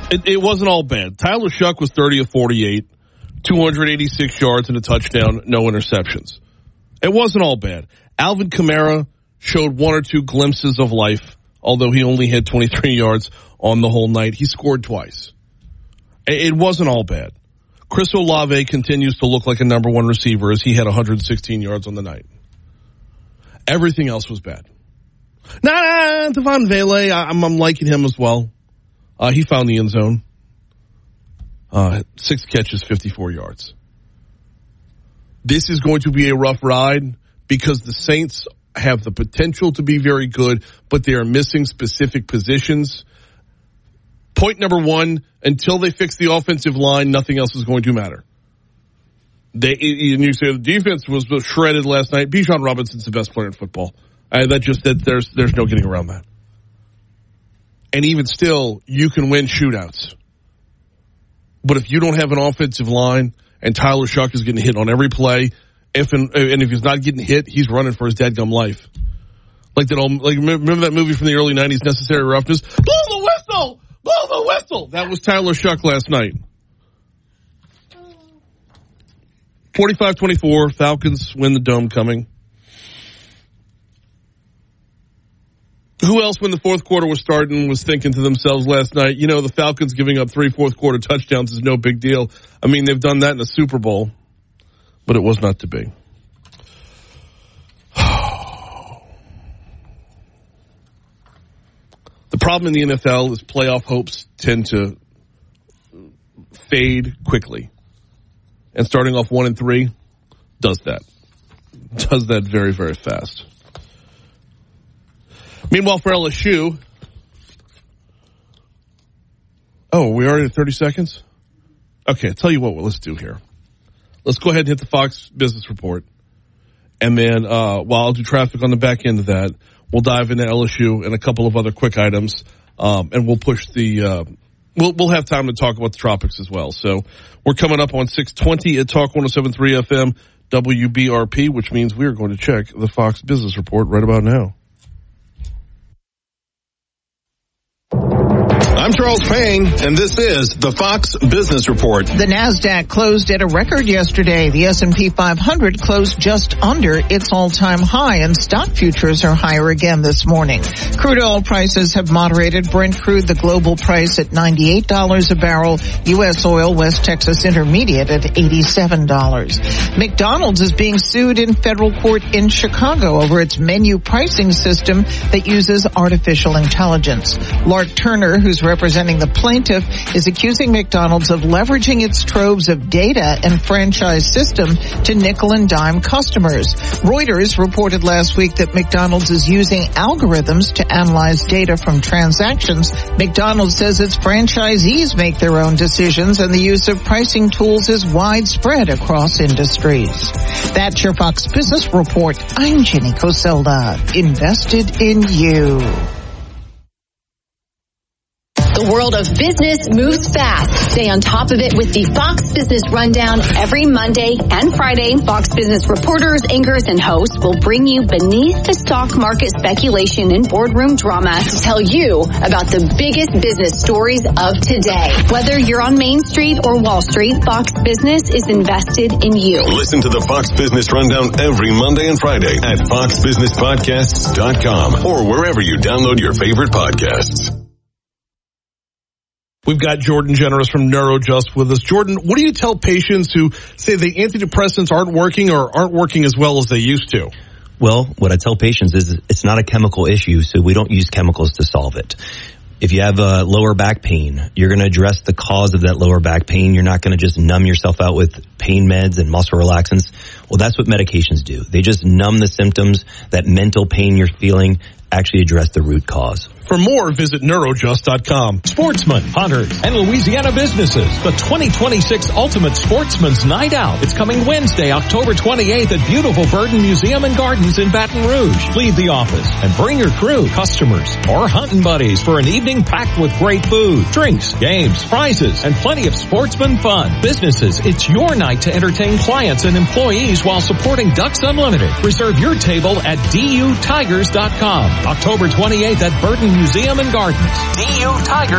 It wasn't all bad. Tyler Shuck was 30 of 48, 286 yards and a touchdown, no interceptions. It wasn't all bad. Alvin Kamara showed one or two glimpses of life, although he only had 23 yards on the whole night. He scored twice. It wasn't all bad. Chris Olave continues to look like a number one receiver as he had 116 yards on the night. Everything else was bad. Devon Vele, I'm liking him as well. He found the end zone. 6 catches, 54 yards. This is going to be a rough ride because the Saints have the potential to be very good, but they are missing specific positions. Point number one, until they fix the offensive line, nothing else is going to matter. You say the defense was shredded last night. Bijan Robinson's the best player in football. There's no getting around that. And even still, you can win shootouts. But if you don't have an offensive line and Tyler Shuck is getting hit on every play, if he's not getting hit, he's running for his dadgum life. Remember that movie from the early 90s, Necessary Roughness? Blow the whistle! Blow the whistle! That was Tyler Shuck last night. 45-24, Falcons win the dome coming. Who else, when the fourth quarter was starting, was thinking to themselves last night, the Falcons giving up 3 fourth quarter touchdowns is no big deal. I mean, they've done that in the Super Bowl, but it was not to be. The problem in the NFL is playoff hopes tend to fade quickly. And starting off 1-3 does that. Does that very, very fast. Meanwhile, for LSU, we already at 30 seconds? Okay, I'll tell you what let's do here. Let's go ahead and hit the Fox Business Report. And then while I'll do traffic on the back end of that, we'll dive into LSU and a couple of other quick items. And we'll push the we'll have time to talk about the Tropics as well. So we're coming up on 6:20 at Talk 107.3 FM WBRP, which means we are going to check the Fox Business Report right about now. I'm Charles Payne, and this is the Fox Business Report. The NASDAQ closed at a record yesterday. The S&P 500 closed just under its all-time high, and stock futures are higher again this morning. Crude oil prices have moderated. Brent crude, the global price, at $98 a barrel. U.S. oil, West Texas Intermediate, at $87. McDonald's is being sued in federal court in Chicago over its menu pricing system that uses artificial intelligence. Lark Turner, who's representing the plaintiff, is accusing McDonald's of leveraging its troves of data and franchise system to nickel and dime customers. Reuters reported last week that McDonald's is using algorithms to analyze data from transactions. McDonald's says its franchisees make their own decisions, and the use of pricing tools is widespread across industries. That's your Fox Business Report. I'm Jenny Coselda. Invested in you. The world of business moves fast. Stay on top of it with the Fox Business Rundown every Monday and Friday. Fox Business reporters, anchors, and hosts will bring you beneath the stock market speculation and boardroom drama to tell you about the biggest business stories of today. Whether you're on Main Street or Wall Street, Fox Business is invested in you. Listen to the Fox Business Rundown every Monday and Friday at foxbusinesspodcasts.com or wherever you download your favorite podcasts. We've got Jordan Generous from NeuroJust with us. Jordan, what do you tell patients who say the antidepressants aren't working or aren't working as well as they used to? Well, what I tell patients is it's not a chemical issue, so we don't use chemicals to solve it. If you have lower back pain, you're going to address the cause of that lower back pain. You're not going to just numb yourself out with pain meds and muscle relaxants. Well, that's what medications do. They just numb the symptoms. That mental pain you're feeling, actually address the root cause. For more, visit NeuroJust.com. Sportsmen, hunters, and Louisiana businesses. The 2026 Ultimate Sportsman's Night Out. It's coming Wednesday, October 28th at beautiful Burden Museum and Gardens in Baton Rouge. Leave the office and bring your crew, customers, or hunting buddies for an evening packed with great food, drinks, games, prizes, and plenty of sportsman fun. Businesses, it's your night to entertain clients and employees while supporting Ducks Unlimited. Reserve your table at DUTigers.com. October 28th at Burden Museum and Gardens. DU Tigers.